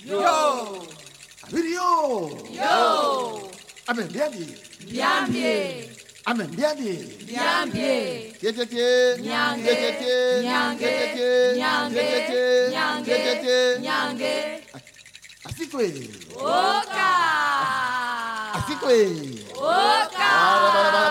Yo. Video. Yo. Amen, biabi. Biambie. Amen, biabi. Biambie. Yetete. Nyange. Yetete. Nyange. Yetete. Nyange. Yetete. Nyange. Yetete. Nyange. Asikwe. Oka. Asikwe. Oka.